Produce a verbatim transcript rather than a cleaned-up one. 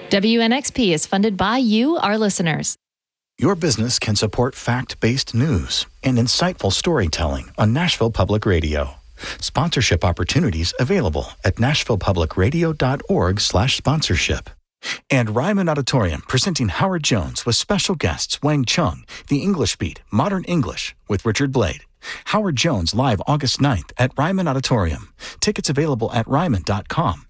W N X P is funded by you, our listeners. Your business can support fact-based news and insightful storytelling on Nashville Public Radio. Sponsorship opportunities available at nashville public radio dot org slash sponsorship. And Ryman Auditorium presenting Howard Jones with special guests Wang Chung, The English Beat, Modern English with Richard Blade. Howard Jones live August ninth at Ryman Auditorium. Tickets available at ryman dot com.